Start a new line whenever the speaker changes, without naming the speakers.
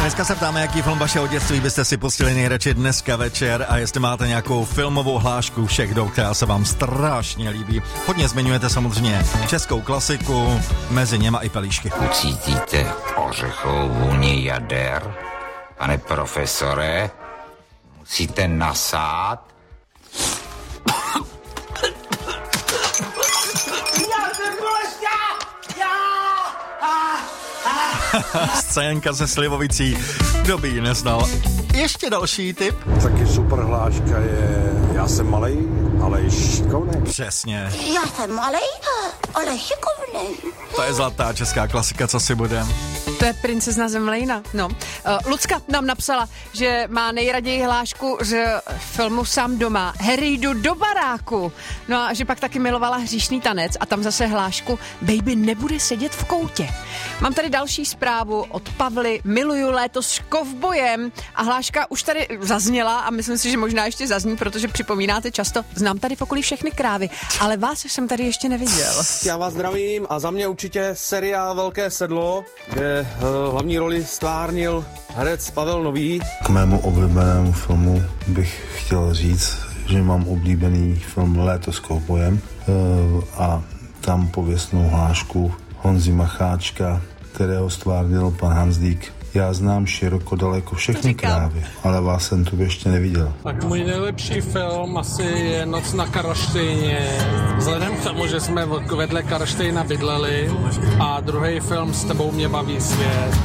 Dneska se ptáme, jaký film vašeho dětství byste si pustili nejradši dneska večer a jestli máte nějakou filmovou hlášku všech dob, která se vám strašně líbí. Hodně zmiňujete samozřejmě českou klasiku, mezi něma i pelíšky.
Ucítíte ořechovou vůni jader, pane profesore? Musíte nasát?
Scénka se slivovicí, kdo by ji neznal. Ještě další tip.
Taky super hláška je Já jsem malej, ale šikovnej.
Přesně.
Já jsem malej, ale šikovnej.
To je zlatá česká klasika, co si budem.
To je princezna Zemlejna. No. Lucka nám napsala, že má nejraději hlášku z filmu Sám doma. Harry, jdu do baráku. No a že pak taky milovala Hříšný tanec a tam zase hlášku Baby nebude sedět v koutě. Mám tady další zprávu od Pavly. Miluju léto s kovbojem a hláška už tady zazněla a myslím si, že možná ještě zazní, protože připomínáte často, znám tady v okolí všechny krávy, ale vás jsem tady ještě neviděl.
Já vás zdravím a za mě určitě seriál Velké sedlo, kde hlavní roli stvárnil herec Pavel Nový.
K mému oblíbenému filmu bych chtěl říct, že mám oblíbený film Léto s kovbojem a tam pověstnou hlášku Honzi Macháčka, kterého stvárnil pan Hanzdík. Já znám široko daleko všechny krávy, ale vás jsem tu ještě neviděl.
Tak můj nejlepší film asi je Noc na Karlštejně. Vzhledem k tomu, že jsme vedle Karlštejna bydleli a druhý film S tebou mě baví svět.